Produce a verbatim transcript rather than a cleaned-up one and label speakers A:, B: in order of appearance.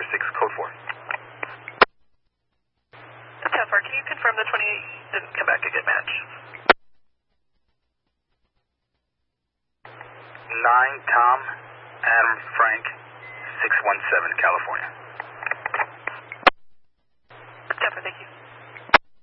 A: six, code four.
B: ten four, can you confirm the twenty-eight didn't come back a good match?
A: nine, Tom, Adam, Frank, six one seven, California.
B: ten four, thank you.